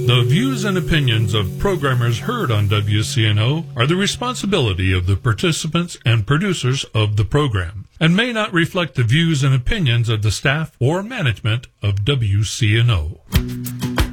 The views and opinions of programmers heard on WCNO are the responsibility of the participants and producers of the program, and may not reflect the views and opinions of the staff or management of WCNO.